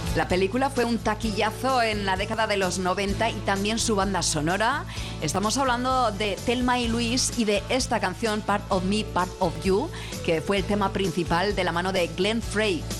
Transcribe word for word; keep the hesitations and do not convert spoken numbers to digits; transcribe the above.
La película fue un taquillazo en la década de los noventa y también su banda sonora. Estamos hablando de Thelma y Louise y de esta canción Part of Me, Part of You, que fue el tema principal de la mano de Glenn Frey.